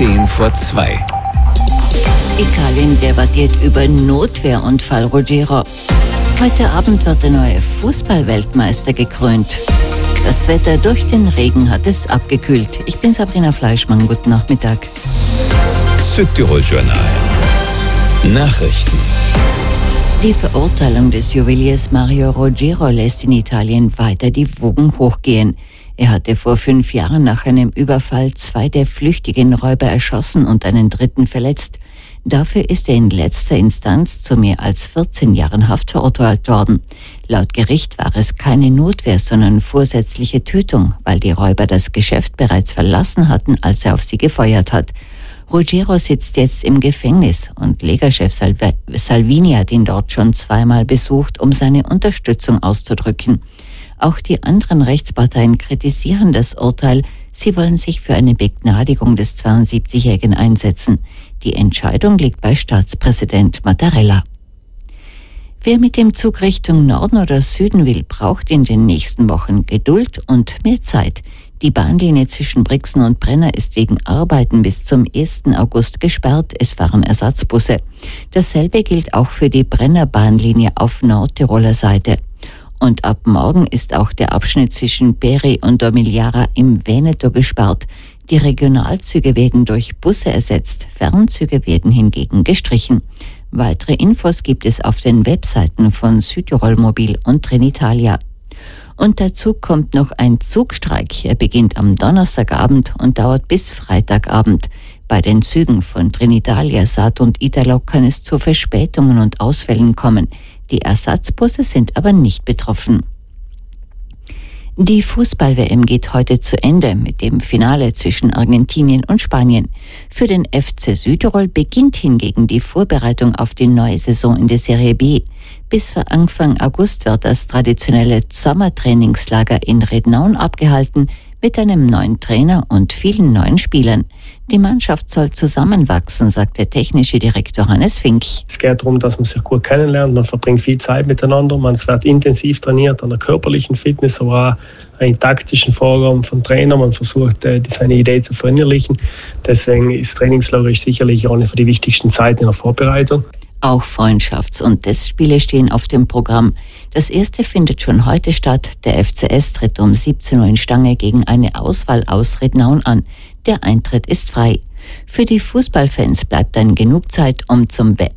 2:10. Italien debattiert über Notwehrunfall Ruggiero. Heute Abend wird der neue Fußballweltmeister gekrönt. Das Wetter durch den Regen hat es abgekühlt. Ich bin Sabrina Fleischmann, guten Nachmittag. Südtirol Journal. Nachrichten. Die Verurteilung des Juweliers Mario Ruggiero lässt in Italien weiter die Wogen hochgehen. Er hatte vor 5 Jahren nach einem Überfall 2 der flüchtigen Räuber erschossen und einen dritten verletzt. Dafür ist er in letzter Instanz zu mehr als 14 Jahren Haft verurteilt worden. Laut Gericht war es keine Notwehr, sondern vorsätzliche Tötung, weil die Räuber das Geschäft bereits verlassen hatten, als er auf sie gefeuert hat. Ruggiero sitzt jetzt im Gefängnis und Lega-Chef Salvini hat ihn dort schon 2-mal besucht, um seine Unterstützung auszudrücken. Auch die anderen Rechtsparteien kritisieren das Urteil. Sie wollen sich für eine Begnadigung des 72-Jährigen einsetzen. Die Entscheidung liegt bei Staatspräsident Mattarella. Wer mit dem Zug Richtung Norden oder Süden will, braucht in den nächsten Wochen Geduld und mehr Zeit. Die Bahnlinie zwischen Brixen und Brenner ist wegen Arbeiten bis zum 1. August gesperrt. Es fahren Ersatzbusse. Dasselbe gilt auch für die Brenner Bahnlinie auf Nordtiroler Seite. Und ab morgen ist auch der Abschnitt zwischen Peri und Domigliara im Veneto gesperrt. Die Regionalzüge werden durch Busse ersetzt, Fernzüge werden hingegen gestrichen. Weitere Infos gibt es auf den Webseiten von Südtirol Mobil und Trenitalia. Und dazu kommt noch ein Zugstreik. Er beginnt am Donnerstagabend und dauert bis Freitagabend. Bei den Zügen von Trenitalia, SAT und Italok kann es zu Verspätungen und Ausfällen kommen. Die Ersatzbusse sind aber nicht betroffen. Die Fußball-WM geht heute zu Ende mit dem Finale zwischen Argentinien und Spanien. Für den FC Südtirol beginnt hingegen die Vorbereitung auf die neue Saison in der Serie B. Bis Anfang August wird das traditionelle Sommertrainingslager in Rednaun abgehalten mit einem neuen Trainer und vielen neuen Spielern. Die Mannschaft soll zusammenwachsen, sagt der technische Direktor Hannes Fink. Es geht darum, dass man sich gut kennenlernt, man verbringt viel Zeit miteinander, man wird intensiv trainiert an der körperlichen Fitness, aber auch an taktischen Vorgaben vom Trainer. Man versucht, seine Idee zu verinnerlichen. Deswegen ist Trainingslager sicherlich eine von den wichtigsten Zeiten in der Vorbereitung. Auch Freundschafts- und Testspiele stehen auf dem Programm. Das erste findet schon heute statt. Der FCS tritt um 17 Uhr in Stange gegen eine Auswahl aus Rednaun an. Der Eintritt ist frei. Für die Fußballfans bleibt dann genug Zeit, um zum